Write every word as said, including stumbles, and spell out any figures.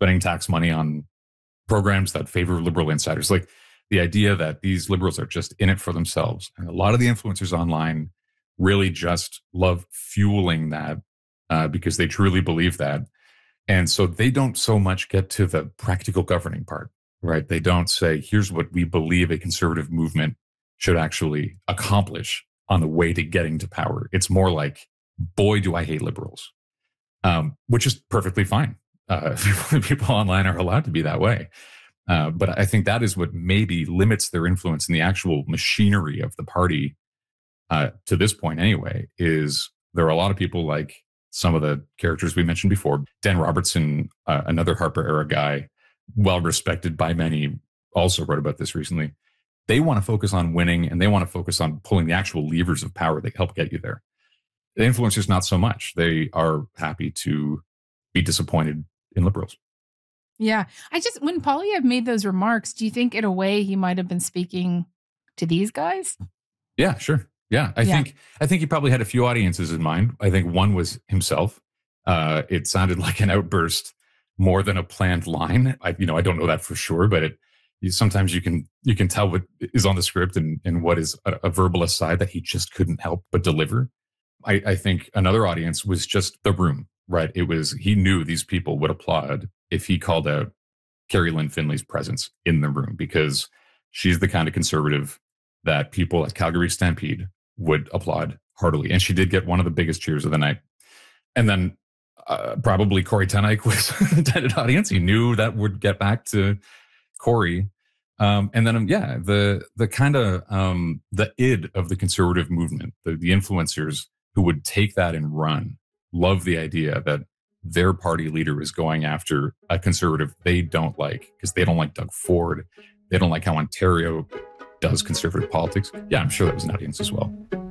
spending tax money on programs that favor liberal insiders. Like the idea that these liberals are just in it for themselves. And a lot of the influencers online really just love fueling that uh, because they truly believe that. And so they don't so much get to the practical governing part, right? They don't say, here's what we believe a conservative movement should actually accomplish on the way to getting to power. It's more like, boy, do I hate liberals, um, which is perfectly fine. Uh, people, people online are allowed to be that way. Uh, but I think that is what maybe limits their influence in the actual machinery of the party uh, to this point anyway, is there are a lot of people like some of the characters we mentioned before. Dan Robertson, uh, another Harper era guy, well respected by many, also wrote about this recently. They want to focus on winning and they want to focus on pulling the actual levers of power that help get you there. The influencers, not so much. They are happy to be disappointed in liberals. Yeah. I just, when Poilievre made those remarks, do you think in a way he might have been speaking to these guys? Yeah, sure. Yeah. I yeah. think, I think he probably had a few audiences in mind. I think one was himself. Uh, it sounded like an outburst more than a planned line. I, you know, I don't know that for sure, but it, sometimes you can, you can tell what is on the script and, and what is a, a verbal aside that he just couldn't help but deliver. I, I think another audience was just the room, right? It was, he knew these people would applaud if he called out Carrie Lynn Finley's presence in the room, because she's the kind of conservative that people at Calgary Stampede would applaud heartily. And she did get one of the biggest cheers of the night. And then uh, probably Corey Teneycke was the intended audience. He knew that would get back to Corey. Um, and then, um, yeah, the the kind of um, the id of the conservative movement, the, the influencers who would take that and run, love the idea that their party leader is going after a conservative they don't like because they don't like Doug Ford. They don't like how Ontario does conservative politics. Yeah, I'm sure that was an audience as well.